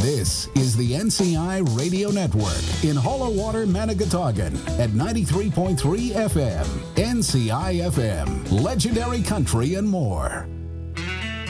This is the NCI Radio Network in Hollow Water, Manigatogan at 93.3 FM. NCI FM, legendary country and more.